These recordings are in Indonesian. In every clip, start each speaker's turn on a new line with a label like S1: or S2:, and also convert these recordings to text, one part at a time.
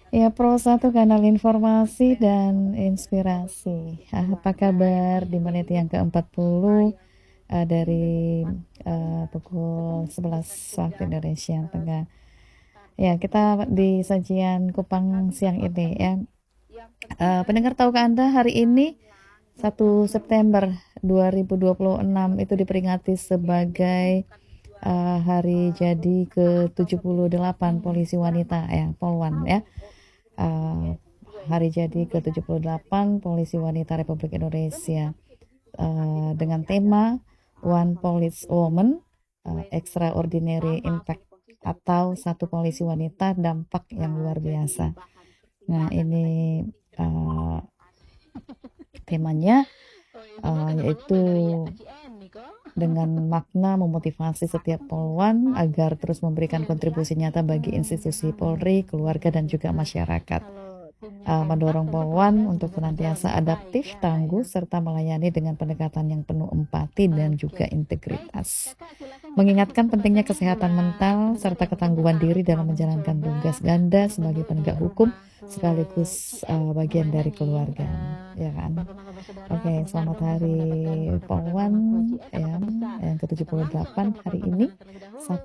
S1: Ya, Pro 1 kanal informasi dan inspirasi. Apa kabar di menit yang ke-40 dari pukul 11 waktu Indonesia Tengah. Ya, kita di sajian Kupang siang ini ya. Pendengar, tahukah Anda hari ini 1 September 2026 itu diperingati sebagai hari jadi ke-78 polisi wanita ya, Polwan ya. Uh, Hari jadi ke-78 polisi wanita Republik Indonesia dengan tema One Police Woman, Extraordinary Impact, atau satu polisi wanita dampak yang luar biasa. Nah, ini uh, temanya yaitu dengan makna memotivasi setiap polwan agar terus memberikan kontribusi nyata bagi institusi Polri, keluarga, dan juga masyarakat. Mendorong polwan untuk senantiasa adaptif, tangguh, serta melayani dengan pendekatan yang penuh empati dan juga integritas. Mengingatkan pentingnya kesehatan mental serta ketangguhan diri dalam menjalankan tugas ganda sebagai penegak hukum sekaligus bagian dari keluarga, ya kan? Oke, selamat hari Polwan ya, yang ke-78 hari ini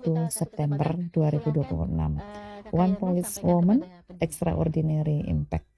S1: 1 September 2026. One Police Woman, Extraordinary Impact.